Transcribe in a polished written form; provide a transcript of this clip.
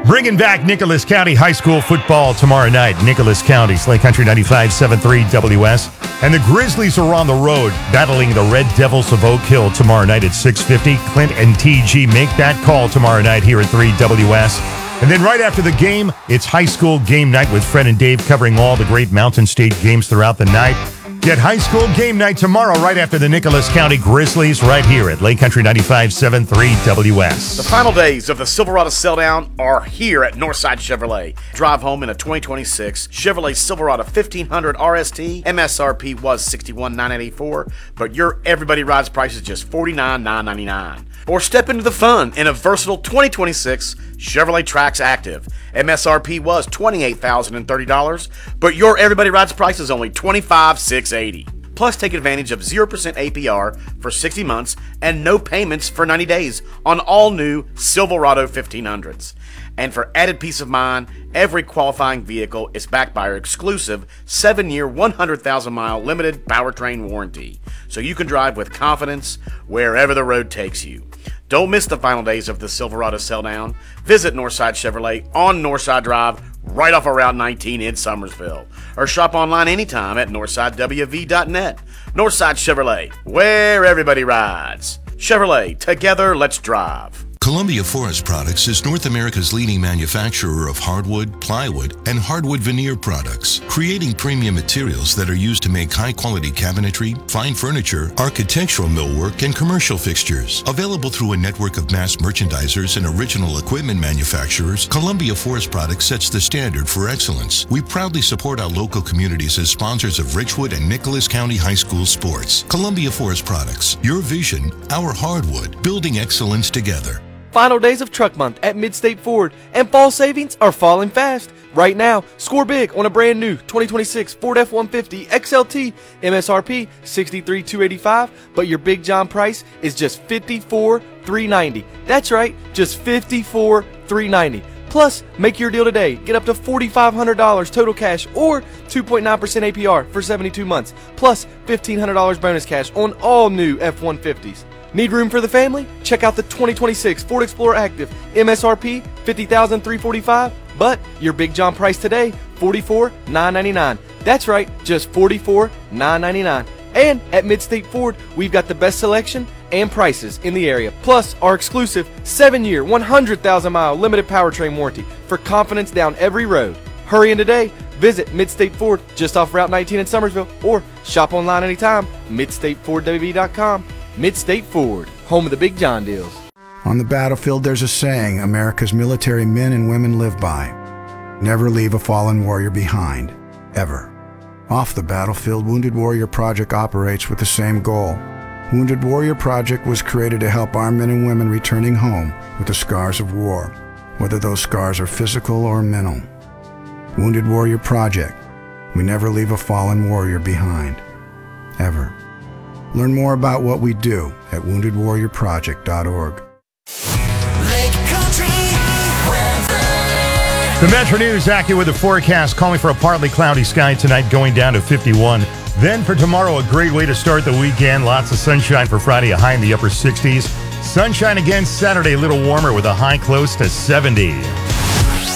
Bringing back Nicholas County High School football tomorrow night. Nicholas County, Slate Country 95.73 WS. And the Grizzlies are on the road battling the Red Devils of Oak Hill tomorrow night at 6:50. Clint and TG make that call tomorrow night here at 3 WS. And then right after the game, it's high school game night with Fred and Dave covering all the great Mountain State games throughout the night. Get high school game night tomorrow right after the Nicholas County Grizzlies right here at Lake Country 95.73 WS. The final days of the Silverado Sell-Down are here at Northside Chevrolet. Drive home in a 2026 Chevrolet Silverado 1500 RST. MSRP was $61,984, but your Everybody Rides price is just $49,999. Or step into the fun in a versatile 2026 Chevrolet Trax Active. MSRP was $28,030, but your Everybody Rides price is only $25,680. Plus, take advantage of 0% APR for 60 months and no payments for 90 days on all new Silverado 1500s. And for added peace of mind, every qualifying vehicle is backed by our exclusive 7-year, 100,000-mile limited powertrain warranty, so you can drive with confidence wherever the road takes you. Don't miss the final days of the Silverado Sell-Down. Visit Northside Chevrolet on Northside Drive, right off of Route 19 in Summersville. Or shop online anytime at northsidewv.net. Northside Chevrolet, where everybody rides. Chevrolet, together let's drive. Columbia Forest Products is North America's leading manufacturer of hardwood, plywood, and hardwood veneer products, creating premium materials that are used to make high-quality cabinetry, fine furniture, architectural millwork, and commercial fixtures. Available through a network of mass merchandisers and original equipment manufacturers, Columbia Forest Products sets the standard for excellence. We proudly support our local communities as sponsors of Richwood and Nicholas County High School sports. Columbia Forest Products, your vision, our hardwood, building excellence together. Final days of Truck Month at Midstate Ford, and fall savings are falling fast. Right now, score big on a brand new 2026 Ford F-150 XLT, MSRP $63,285, but your Big John price is just $54,390. That's right, just $54,390. Plus, make your deal today. Get up to $4,500 total cash or 2.9% APR for 72 months, plus $1,500 bonus cash on all new F-150s. Need room for the family? Check out the 2026 Ford Explorer Active, MSRP $50,345, but your Big John price today, $44,999. That's right, just $44,999. And at Midstate Ford, we've got the best selection and prices in the area, plus our exclusive 7-year, 100,000-mile limited powertrain warranty for confidence down every road. Hurry in today. Visit Midstate Ford just off Route 19 in Summersville, or shop online anytime, midstatefordwv.com. Midstate Ford, home of the Big John deals. On the battlefield, there's a saying America's military men and women live by. Never leave a fallen warrior behind, ever. Off the battlefield, Wounded Warrior Project operates with the same goal. Wounded Warrior Project was created to help our men and women returning home with the scars of war, whether those scars are physical or mental. Wounded Warrior Project. We never leave a fallen warrior behind, ever. Learn more about what we do at woundedwarriorproject.org. The Metro News AccuWeather with the forecast calling for a partly cloudy sky tonight, going down to 51. Then for tomorrow, a great way to start the weekend. Lots of sunshine for Friday, a high in the upper 60s. Sunshine again Saturday, a little warmer with a high close to 70.